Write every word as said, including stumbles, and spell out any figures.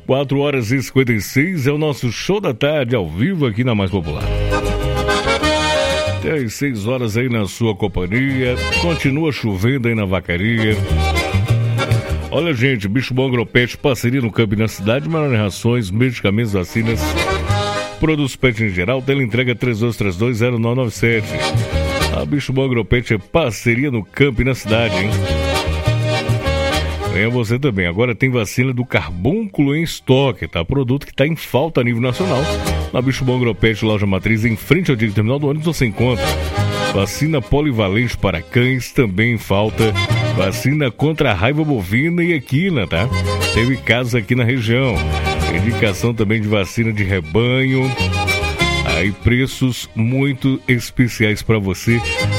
quatro horas e cinquenta e seis é o nosso show da tarde ao vivo aqui na Mais Popular. Até às seis horas aí na sua companhia. Continua chovendo aí na Vacaria. Olha, gente, Bicho Bom Agropet, parceria no campo e na cidade, melhores rações, medicamentos, vacinas, produtos pet em geral, teleentrega três dois três dois zero nove nove sete. A Bicho Bom Agropet é parceria no campo e na cidade, hein? Venha você também. Agora tem vacina do carbúnculo em estoque, tá? Produto que está em falta a nível nacional. Na Bicho Bom Agropet, loja matriz, em frente ao Distrito Terminal do ônibus, você encontra vacina polivalente para cães, também em falta. Vacina contra a raiva bovina e equina, tá? Teve casos aqui na região. Indicação também de vacina de rebanho. Aí preços muito especiais para você